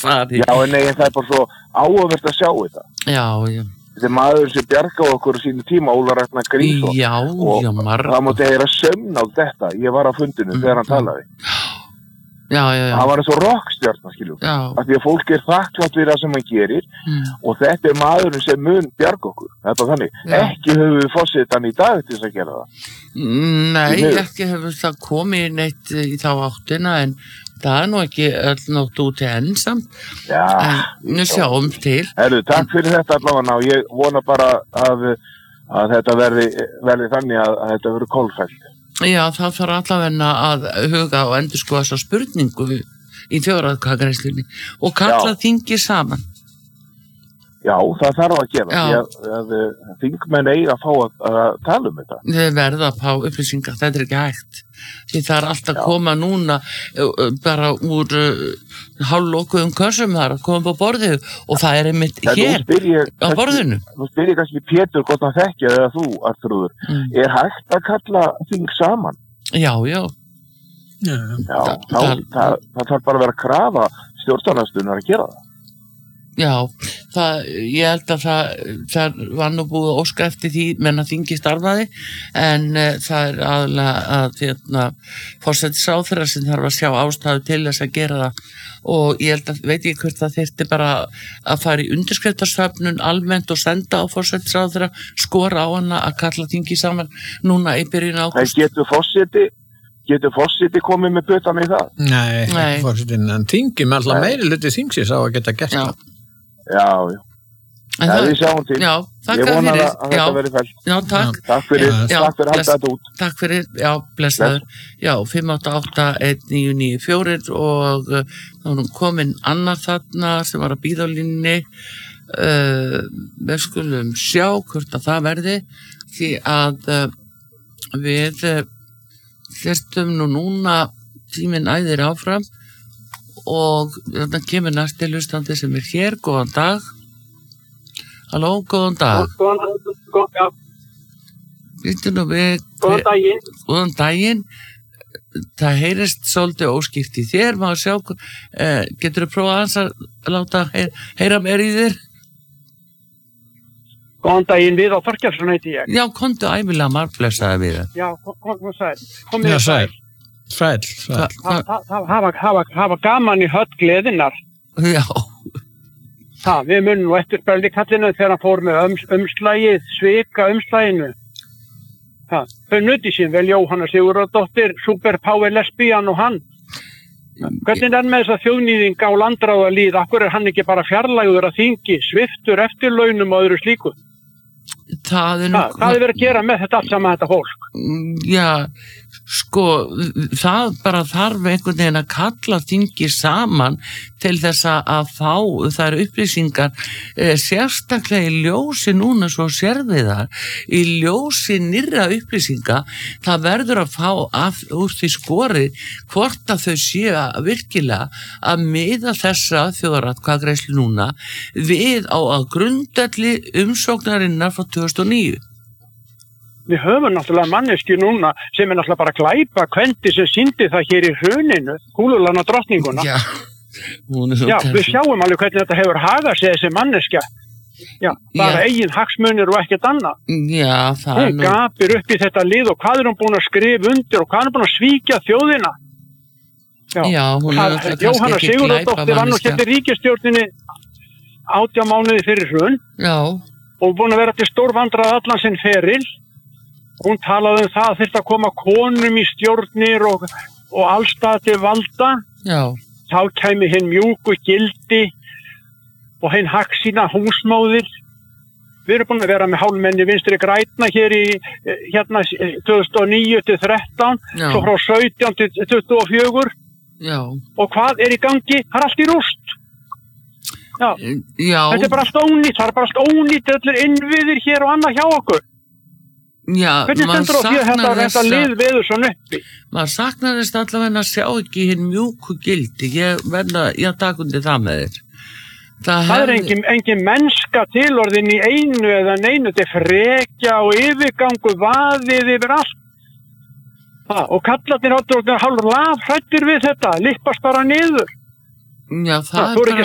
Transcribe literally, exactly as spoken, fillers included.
fari. Já, en nei, en það er bara svo áhugavert að sjá þetta. Já, já. Þetta er maður sem bjargaði okkur á sínu tíma, Óla Ragnar Grímsson. Já, já, marg. Og það mátti heyra sömn á þetta. Ég var á fundinu mm, þegar hann talaði. Já, já, já. Það var eins og rockstjarna, skiljum. Já. Af því að fólk er þakklátt við það sem hann gerir mm. og þetta er maðurinn sem mun bjarga okkur. Þetta er þannig. Já. Ekki höfum við forsetan í dag til þess að gera það. Nei, ekki höfum það komið neitt í þá áttina en það er nú ekki öll nótt úti ensamt. Já. En nú sjáum til. Herru, takk fyrir þetta allavega og ég vona bara að, að þetta verði, verði þannig að, að þetta verði kólfælt. Já, það þarf allavega að huga og endurskoða þessa spurningu í þjóðaratkvæðagreiðslunni og kalla þingið saman. Já, það þarf að gera. Já. Því að, að þingmenn eiga að fá að, að tala um þetta. Þau verða að fá upplýsingar, þetta er ekki hægt. Því það er alltaf að koma núna bara úr uh, hálflokuðum kössum þar að koma á borðið og það er einmitt ja, hér ég, á borðinu. Nú spyr ég kannski Pétur hvort hann þekkja eða þú, Arþrúður. Mm. Er hægt að kalla þing saman? Já, já. Já, já það, þá, það, það, það þarf bara að vera að krafa stjórnarnarstöðunar að gera það. Já, það, ég held að það, það var nú búið að óska eftir því menn að þingi starfaði en uh, það er aðlega að hérna, forsætisráðherra sem þarf að sjá ástæðu til þess að gera það og ég held að, veit ég hvort það þyrfti bara að fara í undirskriftarsöfnun almennt og senda á forsætisráðherra, skora á hana að kalla þingi saman núna í byrjun ágúst. Það getur forseti Getur fórseti komið með butan í það? Nei, Nei. Fórsetin, en þingi með alltaf meiri hluti þingsins á að geta gert það. Já, já. Já, það, við sjáum til. Já, ég vona að, að þetta verði fælt. Já, takk. Takk fyrir, já, takk fyrir að halda þetta út. Takk fyrir, já, blessaður. Já, fimm átta átta eitt níu níu fjögur og uh, þá erum komin annar þarna sem var að bíða á línni. Uh, við skulum sjá hvort að það verði því að uh, við uh, hlustum nú núna tíminn æðir áfram og þetta kemur næsti hlustandi sem er hér, góðan dag. Halló, góðan dag. Góðan dag, góðan dag. Býttu nú við. Góðan daginn. Góðan daginn. Það heyrist svolítið óskýrt í þér, maður sjá, eh, getur þú prófað hans að láta heyra, heyra mér í þér? Góðan daginn, við á Þorkelsson heiti ég. Já, komdu æmilega margblessaði við það. Já, kom og sæl. Komið Já, sæl. Sæl, sæl. Hafa, hafa, hafa gaman í höll gleðinnar. Já. Það, við munum nú eftir Böldikallinu þegar hann fór með um, umslægið, svika umslæginu. Það, þau nuti sín vel Jóhanna Sigurðardóttir, superpower lesbían og hann. Hvernig er með þess að þjóðnýðing á landráða líð, akkur er hann ekki bara fjarlægur að þingi, sviftur eftirlaunum og öðru slíku? Það er nú... Það, það er verið að gera með þetta allt saman þetta fólk. Já, sko, það bara þarf einhvern veginn að kalla þingi saman til þess að fá þær upplýsingar eh, sérstaklega í ljósi núna svo sérfið þar, í ljósi nýrra upplýsinga, það verður að fá af, úr því skori hvort að þau séu að virkilega að miða þessa þjóðaratkvæðagreiðslu núna við á að grundvelli umsóknarinnar frá tvö þúsund og níu. Við höfum náttúrulega manneski núna sem er náttúrulega bara glæpa kvendi sem sýndi það hér í hruninu, Kúlulana drottninguna. Já, hún er svo Já, terfi. við sjáum alveg hvernig þetta hefur hagað sig þessi manneskja. Já, bara Já. eigin hagsmunir og ekkert annað. Já, það er Hún nú... gapir upp í þetta lið og hvað er hún búin að skrifa undir og hvað er hún búin að svíkja þjóðina. Já, hún er Það- náttúrulega Jóhanna kannski ekki Sigurðardóttir var nú glæpamanneskja. hérna í ríkisstjórninni átján mánuði fyrir hrun Já, og búin að vera til stórvandrað allan sinn feril. Hún talaði um það að þyrfti að koma konum í stjórnir og, og allstað til valda. já, Þá kæmi hinn mjúku gildi og hinn hagsýna húsmóðir. Við erum búin að vera með hálfmenni vinstri grænna hér í eh, hérna eh, tvö þúsund og níu til þrettán, Já. svo frá sautján til tuttugu og fjögur. já, Og hvað er í gangi? Það er allt í rúst. Já, já, þetta er bara allt ónýtt, það er bara allt ónýtt allir innviðir hér og annað hjá okkur. já, Hvernig maður stendur á því að þetta, saknar þetta þess lið að, veður svona uppi? maður saknar þess allavega að sjá ekki hinn mjúku gildi, ég verða, ég takk undir það með þér. Það, Það er hefði- engin, engin mennska tilorðin í einu eða neinu, þetta er frekja og yfirgangu vaðið yfir allt. Ha, og kallarnir áttur hálfur lafhrættir við þetta, lippast bara niður. Já, það Það er þú er bara ekki